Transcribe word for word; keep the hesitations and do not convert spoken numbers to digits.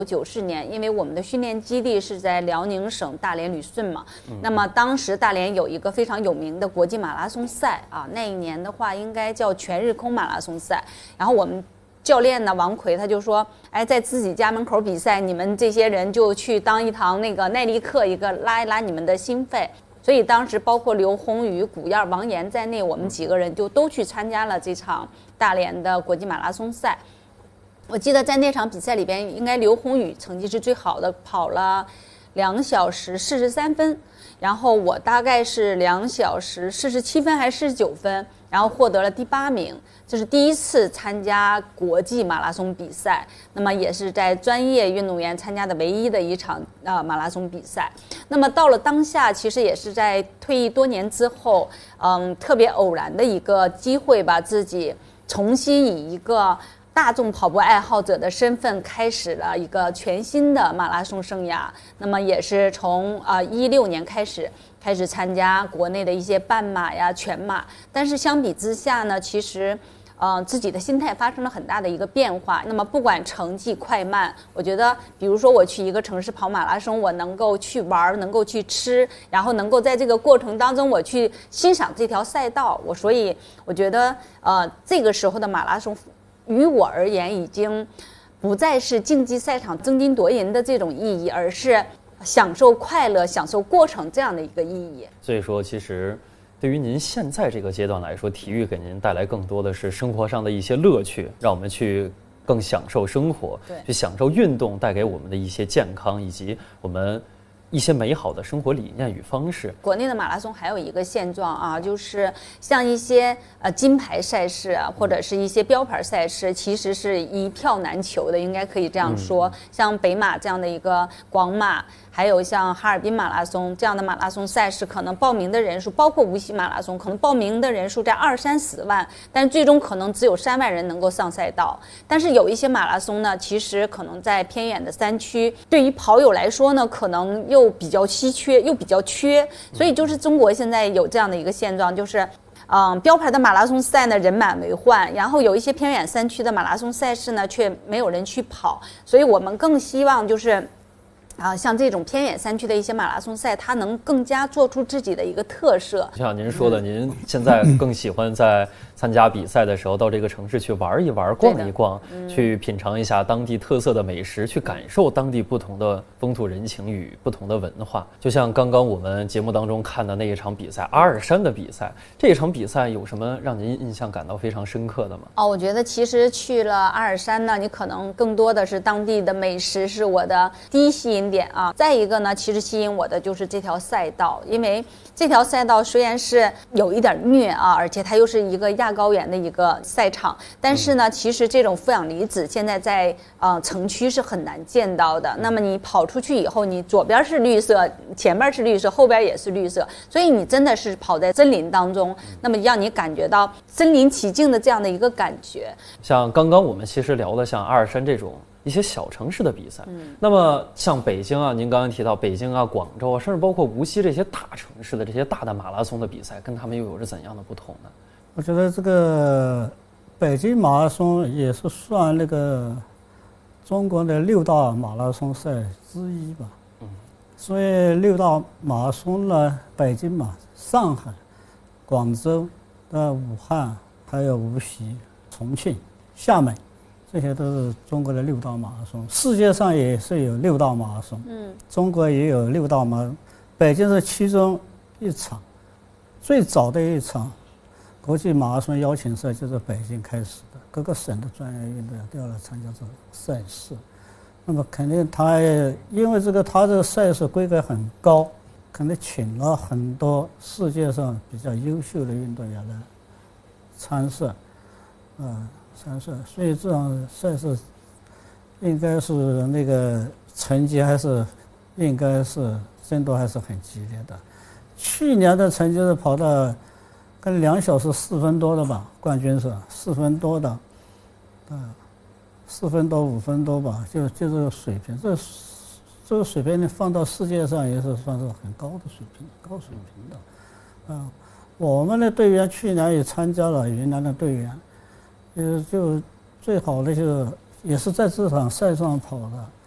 九四年，因为我们的训练基地是在辽宁省大连旅顺嘛，嗯、那么当时大连有一个非常有名的国际马拉松赛啊，那一年的话应该叫全日空马拉松赛。然后我们教练呢王奎他就说，哎，在自己家门口比赛，你们这些人就去当一堂那个耐力课，一个拉一拉你们的心肺。所以当时包括刘宏宇、古燕、王岩在内，我们几个人就都去参加了这场大连的国际马拉松赛。我记得在那场比赛里边，应该刘宏宇成绩是最好的，跑了两小时四十三分，然后我大概是两小时四十七分还是四十九分，然后获得了第八名。这是第一次参加国际马拉松比赛，那么也是在专业运动员参加的唯一的一场呃马拉松比赛。那么到了当下，其实也是在退役多年之后，嗯，特别偶然的一个机会吧，自己重新以一个大众跑步爱好者的身份开始了一个全新的马拉松生涯。那么也是从啊一六年开始开始参加国内的一些半马呀、全马。但是相比之下呢，其实呃自己的心态发生了很大的一个变化。那么不管成绩快慢，我觉得比如说我去一个城市跑马拉松，我能够去玩，能够去吃，然后能够在这个过程当中我去欣赏这条赛道。我所以我觉得呃这个时候的马拉松于我而言已经不再是竞技赛场争金夺银的这种意义，而是享受快乐、享受过程这样的一个意义。 所以说其实对于您现在这个阶段来说，体育给您带来更多的是生活上的一些乐趣，让我们去更享受生活，去享受运动带给我们的一些健康，以及我们一些美好的生活理念与方式。 国内的马拉松还有一个现状啊，就是像一些呃金牌赛事啊，或者是一些标牌赛事，其实是一票难求的，应该可以这样说。嗯、像北马这样的一个广马，还有像哈尔滨马拉松这样的马拉松赛事，可能报名的人数，包括无锡马拉松，可能报名的人数在二三十万，但最终可能只有三万人能够上赛道。但是有一些马拉松呢，其实可能在偏远的山区，对于跑友来说呢，可能又比较稀缺，又比较缺，所以就是中国现在有这样的一个现状，就是嗯，标牌的马拉松赛呢人满为患，然后有一些偏远山区的马拉松赛事呢却没有人去跑，所以我们更希望就是啊，像这种偏远山区的一些马拉松赛，它能更加做出自己的一个特色。 像您说的，嗯、您现在更喜欢在参加比赛的时候到这个城市去玩一玩、逛一逛，嗯、去品尝一下当地特色的美食，去感受当地不同的风土人情与不同的文化。就像刚刚我们节目当中看的那一场比赛，阿尔山的比赛，这一场比赛有什么让您印象感到非常深刻的吗？ 哦，我觉得其实去了阿尔山呢，你可能更多的是当地的美食是我的第一吸引点啊。再一个呢，其实吸引我的就是这条赛道，因为这条赛道虽然是有一点虐啊，而且它又是一个亚高原的一个赛场，但是呢，其实这种负氧离子现在在呃城区是很难见到的。那么你跑出去以后，你左边是绿色，前面是绿色，后边也是绿色，所以你真的是跑在森林当中，那么让你感觉到身临其境的这样的一个感觉。 像刚刚我们其实聊的像阿尔山这种一些小城市的比赛，嗯，那么像北京啊，您刚刚提到北京啊、广州啊，甚至包括无锡这些大城市的这些大的马拉松的比赛，跟他们又有着怎样的不同呢？ 我觉得这个北京马拉松也是算那个中国的六大马拉松赛之一吧。嗯，所以六大马拉松呢，北京嘛、上海、广州、呃、武汉，还有无锡、重庆、厦门。这些都是中国的六大马拉松，世界上也是有六大马拉松，嗯，中国也有六大马拉松，北京是其中一场，最早的一场国际马拉松邀请赛就是北京开始的，各个省的专业运动员都要来参加这个赛事，那么肯定他因为这个他这个赛事规格很高，肯定请了很多世界上比较优秀的运动员来参赛，啊、呃。参赛，所以这场赛事应该是那个成绩还是应该是争夺还是很激烈的。去年的成绩是跑到跟两小时四分多的吧，冠军是四分多的，啊，四分多五分多吧，就就这个水平，这这个水平你放到世界上也是算是很高的水平，高水平的。啊，我们的队员去年也参加了云南的队员。呃，就最好的就是也是在这场赛上跑的，